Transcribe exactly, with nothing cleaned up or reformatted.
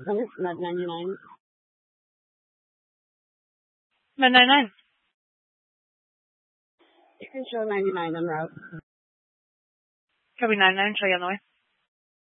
That is not ninety-nine. nine ninety-nine. You can show ninety-nine en route. Copy nine nine, show you on the way.